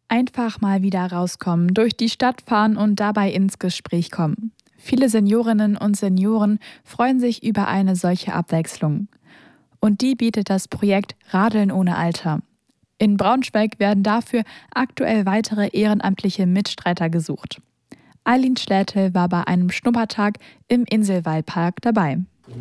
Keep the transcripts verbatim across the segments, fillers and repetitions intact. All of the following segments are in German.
Einfach mal wieder rauskommen, durch die Stadt fahren und dabei ins Gespräch kommen. Viele Seniorinnen und Senioren freuen sich über eine solche Abwechslung. Und die bietet das Projekt Radeln ohne Alter. In Braunschweig werden dafür aktuell weitere ehrenamtliche Mitstreiter gesucht. Eileen Schlätel war bei einem Schnuppertag im Inselwallpark dabei.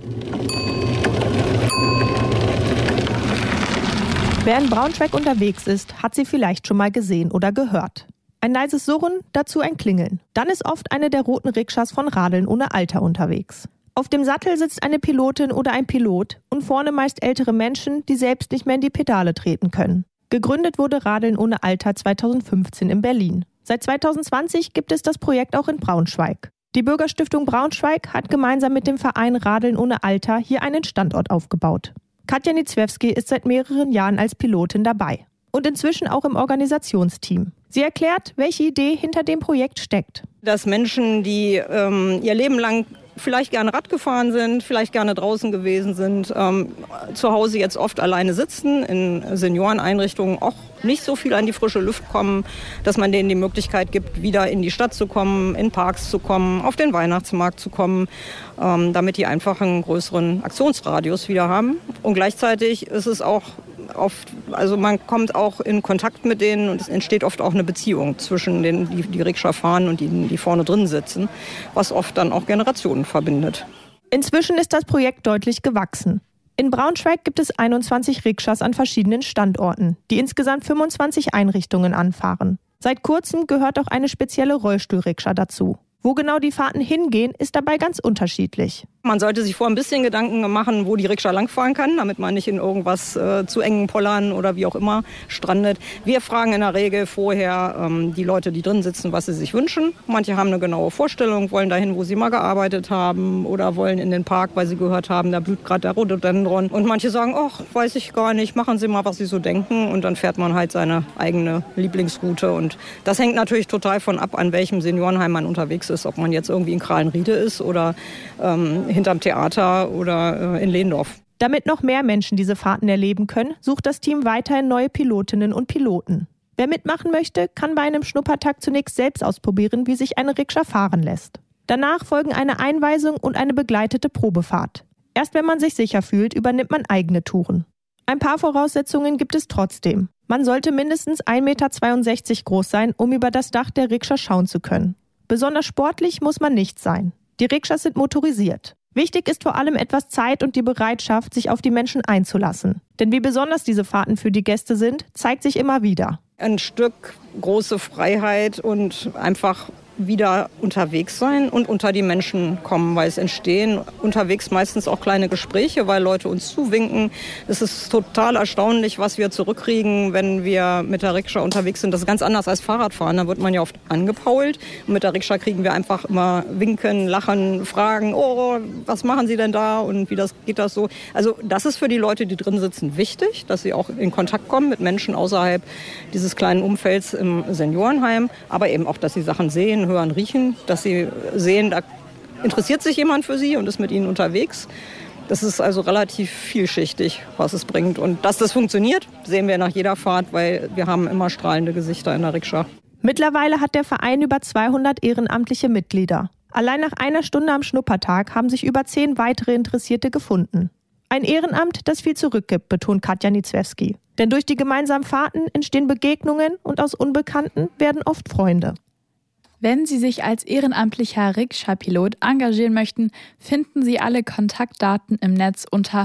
Wer in Braunschweig unterwegs ist, hat sie vielleicht schon mal gesehen oder gehört. Ein leises Surren, dazu ein Klingeln. Dann ist oft eine der roten Rikschas von Radeln ohne Alter unterwegs. Auf dem Sattel sitzt eine Pilotin oder ein Pilot und vorne meist ältere Menschen, die selbst nicht mehr in die Pedale treten können. Gegründet wurde Radeln ohne Alter zweitausendfünfzehn in Berlin. Seit zweitausendzwanzig gibt es das Projekt auch in Braunschweig. Die Bürgerstiftung Braunschweig hat gemeinsam mit dem Verein Radeln ohne Alter hier einen Standort aufgebaut. Katja Niedzwiewski ist seit mehreren Jahren als Pilotin dabei und inzwischen auch im Organisationsteam. Sie erklärt, welche Idee hinter dem Projekt steckt. Dass Menschen, die ähm, ihr Leben lang vielleicht gerne Rad gefahren sind, vielleicht gerne draußen gewesen sind, ähm, zu Hause jetzt oft alleine sitzen, in Senioreneinrichtungen auch nicht so viel an die frische Luft kommen, dass man denen die Möglichkeit gibt, wieder in die Stadt zu kommen, in Parks zu kommen, auf den Weihnachtsmarkt zu kommen, ähm, damit die einfach einen größeren Aktionsradius wieder haben. Und gleichzeitig ist es auch oft, also man kommt auch in Kontakt mit denen und es entsteht oft auch eine Beziehung zwischen denen, die die Rikscha fahren und denen, die vorne drin sitzen, was oft dann auch Generationen verbindet. Inzwischen ist das Projekt deutlich gewachsen. In Braunschweig gibt es einundzwanzig Rikschas an verschiedenen Standorten, die insgesamt fünfundzwanzig Einrichtungen anfahren. Seit kurzem gehört auch eine spezielle Rollstuhl-Rikscha dazu. Wo genau die Fahrten hingehen, ist dabei ganz unterschiedlich. Man sollte sich vor ein bisschen Gedanken machen, wo die Rikscha langfahren kann, damit man nicht in irgendwas äh, zu engen Pollern oder wie auch immer strandet. Wir fragen in der Regel vorher ähm, die Leute, die drin sitzen, was sie sich wünschen. Manche haben eine genaue Vorstellung, wollen dahin, wo sie mal gearbeitet haben oder wollen in den Park, weil sie gehört haben, da blüht gerade der Rhododendron. Und manche sagen, ach, weiß ich gar nicht, machen Sie mal, was Sie so denken. Und dann fährt man halt seine eigene Lieblingsroute. Und das hängt natürlich total von ab, an welchem Seniorenheim man unterwegs ist. Ob man jetzt irgendwie in Krahlenriede ist oder ähm, hinterm Theater oder äh, in Lehndorf. Damit noch mehr Menschen diese Fahrten erleben können, sucht das Team weiterhin neue Pilotinnen und Piloten. Wer mitmachen möchte, kann bei einem Schnuppertag zunächst selbst ausprobieren, wie sich eine Rikscha fahren lässt. Danach folgen eine Einweisung und eine begleitete Probefahrt. Erst wenn man sich sicher fühlt, übernimmt man eigene Touren. Ein paar Voraussetzungen gibt es trotzdem. Man sollte mindestens ein Meter zweiundsechzig groß sein, um über das Dach der Rikscha schauen zu können. Besonders sportlich muss man nicht sein. Die Rikschas sind motorisiert. Wichtig ist vor allem etwas Zeit und die Bereitschaft, sich auf die Menschen einzulassen. Denn wie besonders diese Fahrten für die Gäste sind, zeigt sich immer wieder. Ein Stück große Freiheit und einfach wieder unterwegs sein und unter die Menschen kommen, weil es entstehen unterwegs meistens auch kleine Gespräche, weil Leute uns zuwinken. Es ist total erstaunlich, was wir zurückkriegen, wenn wir mit der Rikscha unterwegs sind. Das ist ganz anders als Fahrradfahren. Da wird man ja oft angepault. Und mit der Rikscha kriegen wir einfach immer winken, lachen, fragen, oh, was machen Sie denn da und wie das geht das so? Also das ist für die Leute, die drin sitzen, wichtig, dass sie auch in Kontakt kommen mit Menschen außerhalb dieses kleinen Umfelds im Seniorenheim, aber eben auch, dass sie Sachen sehen, hören, riechen, dass sie sehen, da interessiert sich jemand für sie und ist mit ihnen unterwegs. Das ist also relativ vielschichtig, was es bringt. Und dass das funktioniert, sehen wir nach jeder Fahrt, weil wir haben immer strahlende Gesichter in der Rikscha. Mittlerweile hat der Verein über zweihundert ehrenamtliche Mitglieder. Allein nach einer Stunde am Schnuppertag haben sich über zehn weitere Interessierte gefunden. Ein Ehrenamt, das viel zurückgibt, betont Katja Niedzwiewski. Denn durch die gemeinsamen Fahrten entstehen Begegnungen und aus Unbekannten werden oft Freunde. Wenn Sie sich als ehrenamtlicher Rikscha-Pilot engagieren möchten, finden Sie alle Kontaktdaten im Netz unter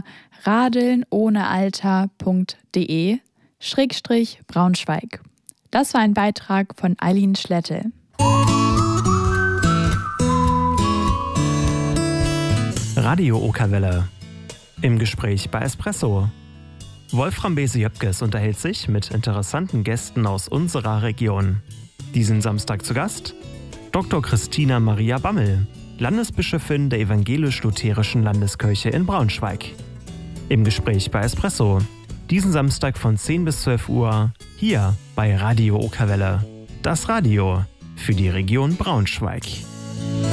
radelnohnealter punkt de Schrägstrich Braunschweig. Das war ein Beitrag von Eileen Schlätel. Radio Okerwelle. Im Gespräch bei Espresso. Wolfram Bese-Jöpkes unterhält sich mit interessanten Gästen aus unserer Region. Diesen Samstag zu Gast Doktor Christina Maria Bammel, Landesbischöfin der Evangelisch-Lutherischen Landeskirche in Braunschweig. Im Gespräch bei Espresso. Diesen Samstag von zehn bis zwölf Uhr hier bei Radio Okerwelle. Das Radio für die Region Braunschweig.